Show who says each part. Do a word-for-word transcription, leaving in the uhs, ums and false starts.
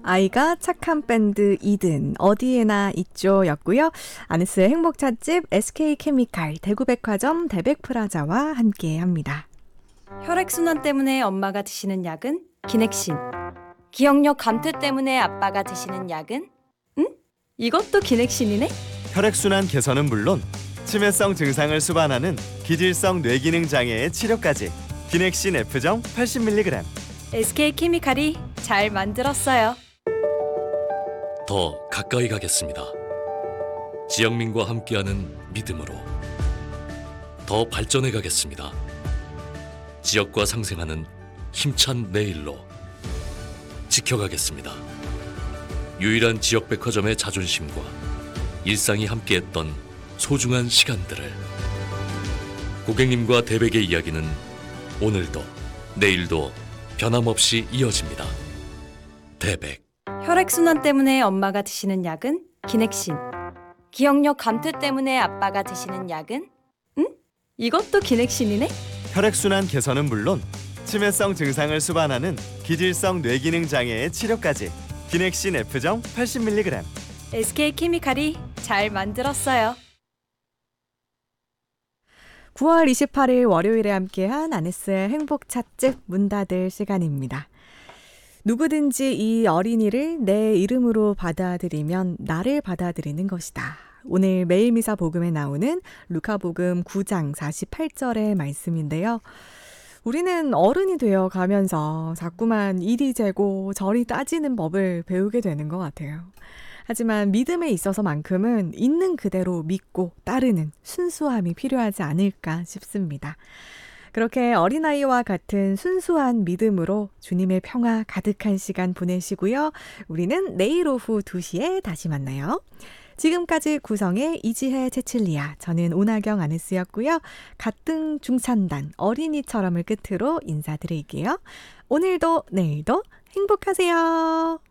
Speaker 1: 아이가 착한 밴드 이든 어디에나 있죠 였고요. 아네스의 행복찻집 에스케이케미칼 대구백화점 대백프라자와 함께합니다.
Speaker 2: 혈액순환 때문에 엄마가 드시는 약은 기넥신. 기억력 감퇴 때문에 아빠가 드시는 약은? 응? 이것도 기넥신이네?
Speaker 3: 혈액순환 개선은 물론 치매성 증상을 수반하는 기질성 뇌기능 장애의 치료까지 기넥신 F정 팔십 밀리그램.
Speaker 2: 에스케이케미칼이 잘 만들었어요.
Speaker 4: 더 가까이 가겠습니다. 지영민과 함께하는 믿음으로 더 발전해 가겠습니다. 지역과 상생하는 힘찬 내일로 지켜가겠습니다. 유일한 지역 백화점의 자존심과 일상이 함께했던 소중한 시간들을 고객님과 대백의 이야기는 오늘도 내일도 변함없이 이어집니다. 대백.
Speaker 2: 혈액순환 때문에 엄마가 드시는 약은 기넥신. 기억력 감퇴 때문에 아빠가 드시는 약은? 응? 이것도 기넥신이네?
Speaker 3: 혈액순환 개선은 물론 치매성 증상을 수반하는 기질성 뇌기능 장애의 치료까지 기넥신 F정 팔십 밀리그램.
Speaker 2: 에스케이케미칼이 잘 만들었어요.
Speaker 1: 구월 이십팔일 월요일에 함께한 아네스의 행복찻집 문 닫을 시간입니다. 누구든지 이 어린이를 내 이름으로 받아들이면 나를 받아들이는 것이다. 오늘 매일미사 복음에 나오는 루카복음 구 장 사십팔 절의 말씀인데요. 우리는 어른이 되어 가면서 자꾸만 이리 재고 저리 따지는 법을 배우게 되는 것 같아요. 하지만 믿음에 있어서만큼은 있는 그대로 믿고 따르는 순수함이 필요하지 않을까 싶습니다. 그렇게 어린아이와 같은 순수한 믿음으로 주님의 평화 가득한 시간 보내시고요. 우리는 내일 오후 두 시에 다시 만나요. 지금까지 구성의 이지혜, 채칠리아, 저는 오나경 아네스였고요. 가등 중찬단 어린이처럼을 끝으로 인사드릴게요. 오늘도 내일도 행복하세요.